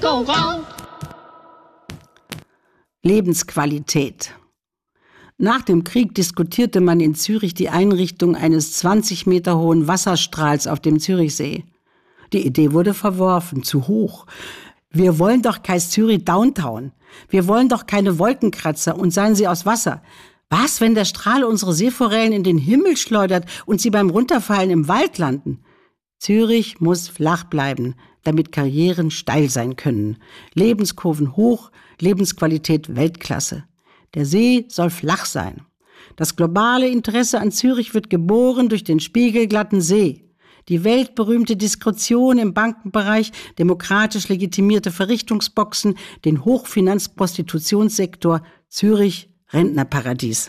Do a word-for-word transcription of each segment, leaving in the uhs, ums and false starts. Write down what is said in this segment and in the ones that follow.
go round. Lebensqualität. Nach dem Krieg diskutierte man in Zürich die Einrichtung eines zwanzig Meter hohen Wasserstrahls auf dem Zürichsee. Die Idee wurde verworfen, zu hoch. Wir wollen doch kein Zürich Downtown. Wir wollen doch keine Wolkenkratzer und seien sie aus Wasser. Was, wenn der Strahl unsere Seeforellen in den Himmel schleudert und sie beim Runterfallen im Wald landen? Zürich muss flach bleiben, damit Karrieren steil sein können. Lebenskurven hoch, Lebensqualität Weltklasse. Der See soll flach sein. Das globale Interesse an Zürich wird geboren durch den spiegelglatten See. Die weltberühmte Diskretion im Bankenbereich, demokratisch legitimierte Verrichtungsboxen, den Hochfinanzprostitutionssektor, Zürich, Rentnerparadies.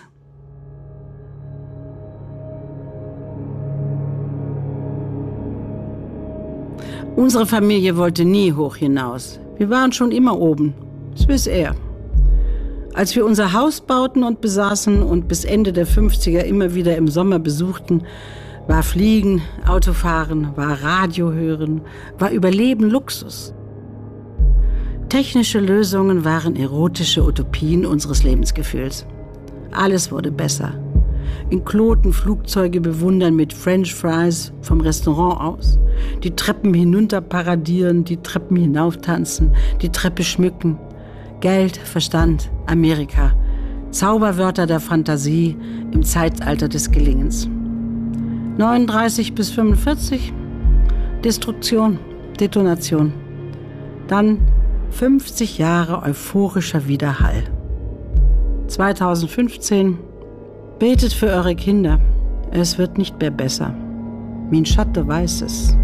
Unsere Familie wollte nie hoch hinaus. Wir waren schon immer oben. Swiss Air. Als wir unser Haus bauten und besaßen und bis Ende der fünfziger immer wieder im Sommer besuchten, war Fliegen, Autofahren, war Radio hören, war Überleben Luxus. Technische Lösungen waren erotische Utopien unseres Lebensgefühls. Alles wurde besser. In Kloten Flugzeuge bewundern mit French Fries vom Restaurant aus. Die Treppen hinunter paradieren, die Treppen hinauf tanzen, die Treppe schmücken. Geld, Verstand, Amerika. Zauberwörter der Fantasie im Zeitalter des Gelingens. neununddreißig bis fünfundvierzig, Destruktion, Detonation. Dann fünfzig Jahre euphorischer Widerhall. zweitausendfünfzehn, betet für eure Kinder, es wird nicht mehr besser. Mein Schatte weiß es.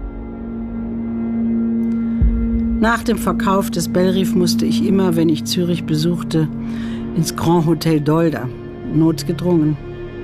Nach dem Verkauf des Bellrief musste ich immer, wenn ich Zürich besuchte, ins Grand Hotel Dolder, notgedrungen.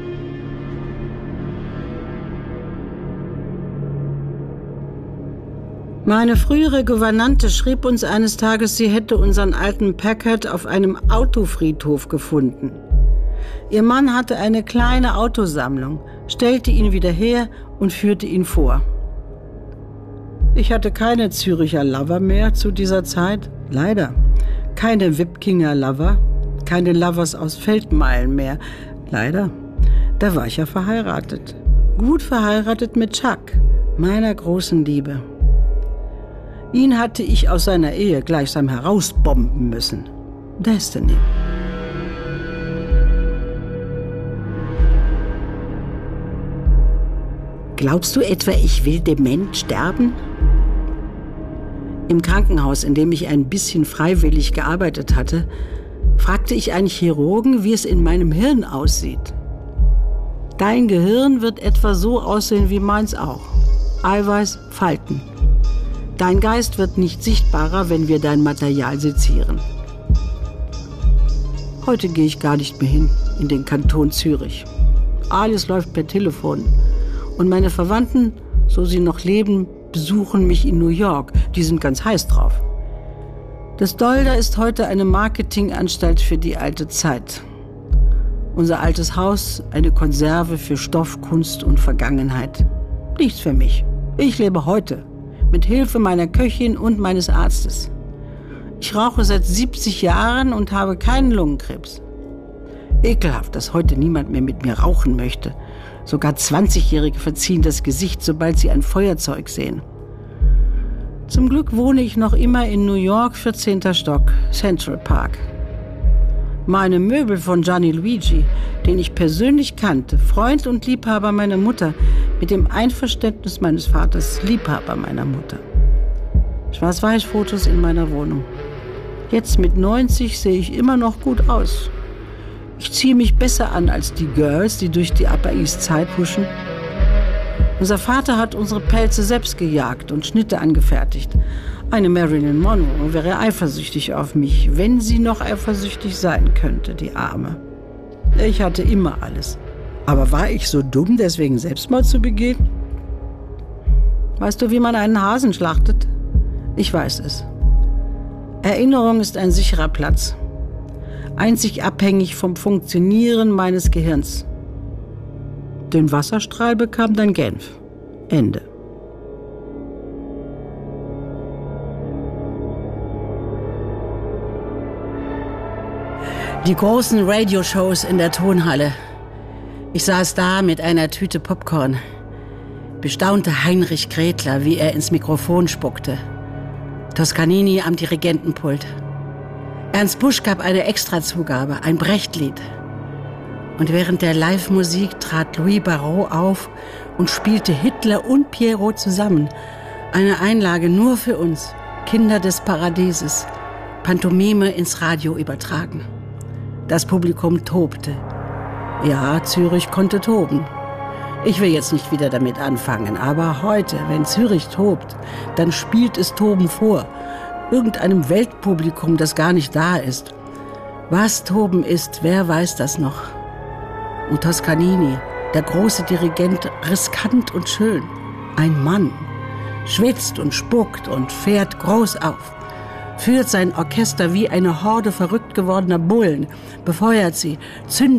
Meine frühere Gouvernante schrieb uns eines Tages, sie hätte unseren alten Packard auf einem Autofriedhof gefunden. Ihr Mann hatte eine kleine Autosammlung, stellte ihn wieder her und führte ihn vor. Ich hatte keine Züricher Lover mehr zu dieser Zeit, leider. Keine Wipkinger Lover, keine Lovers aus Feldmeilen mehr, leider. Da war ich ja verheiratet. Gut verheiratet mit Chuck, meiner großen Liebe. Ihn hatte ich aus seiner Ehe gleichsam herausbomben müssen. Destiny. Glaubst du etwa, ich will dement sterben? Im Krankenhaus, in dem ich ein bisschen freiwillig gearbeitet hatte, fragte ich einen Chirurgen, wie es in meinem Hirn aussieht. Dein Gehirn wird etwa so aussehen wie meins auch. Eiweiß, Falten. Dein Geist wird nicht sichtbarer, wenn wir dein Material sezieren. Heute gehe ich gar nicht mehr hin, in den Kanton Zürich. Alles läuft per Telefon. Und meine Verwandten, so sie noch leben, besuchen mich in New York. Die sind ganz heiß drauf. Das Dolder ist heute eine Marketinganstalt für die alte Zeit. Unser altes Haus, eine Konserve für Stoff, Kunst und Vergangenheit. Nichts für mich. Ich lebe heute. Mit Hilfe meiner Köchin und meines Arztes. Ich rauche seit siebzig Jahren und habe keinen Lungenkrebs. Ekelhaft, dass heute niemand mehr mit mir rauchen möchte. Sogar zwanzigjährige verziehen das Gesicht, sobald sie ein Feuerzeug sehen. Zum Glück wohne ich noch immer in New York, vierzehnter Stock, Central Park. Meine Möbel von Gianni Luigi, den ich persönlich kannte, Freund und Liebhaber meiner Mutter, mit dem Einverständnis meines Vaters, Liebhaber meiner Mutter. Schwarz-Weiß-Fotos in meiner Wohnung. Jetzt mit neunzig sehe ich immer noch gut aus. Ich ziehe mich besser an als die Girls, die durch die Upper East Side huschen. Unser Vater hat unsere Pelze selbst gejagt und Schnitte angefertigt. Eine Marilyn Monroe wäre eifersüchtig auf mich, wenn sie noch eifersüchtig sein könnte, die Arme. Ich hatte immer alles. Aber war ich so dumm, deswegen Selbstmord zu begehen? Weißt du, wie man einen Hasen schlachtet? Ich weiß es. Erinnerung ist ein sicherer Platz. Einzig abhängig vom Funktionieren meines Gehirns. Den Wasserstrahl bekam dann Genf. Ende. Die großen Radioshows in der Tonhalle. Ich saß da mit einer Tüte Popcorn, bestaunte Heinrich Gretler, wie er ins Mikrofon spuckte. Toscanini am Dirigentenpult. Ernst Busch gab eine Extrazugabe, ein Brechtlied. Und während der Live-Musik trat Louis Barrault auf und spielte Hitler und Pierrot zusammen. Eine Einlage nur für uns, Kinder des Paradieses. Pantomime ins Radio übertragen. Das Publikum tobte. Ja, Zürich konnte toben. Ich will jetzt nicht wieder damit anfangen, aber heute, wenn Zürich tobt, dann spielt es Toben vor. Irgendeinem Weltpublikum, das gar nicht da ist. Was Toben ist, wer weiß das noch? Und Toscanini, der große Dirigent, riskant und schön. Ein Mann. Schwitzt und spuckt und fährt groß auf. Führt sein Orchester wie eine Horde verrückt gewordener Bullen, befeuert sie, zündet